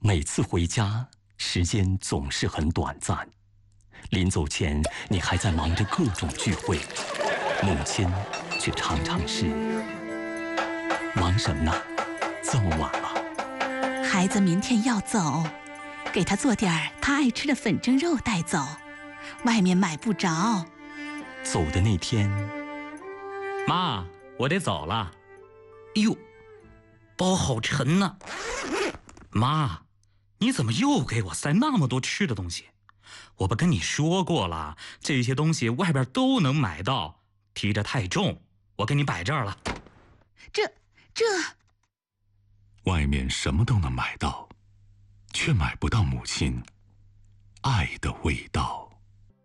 每次回家，时间总是很短暂。临走前，你还在忙着各种聚会，母亲却常常是忙什么呢？这么晚了。 孩子明天要走，给他做点他爱吃的粉蒸肉带走，外面买不着。 走的那天， 妈，我得走了。哎呦，包好沉呐！妈，你怎么又给我塞那么多吃的东西？我不跟你说过了，这些东西外边都能买到，提着太重，我给你摆这儿了。 这， 外面什么都能买到，却买不到母亲爱的味道。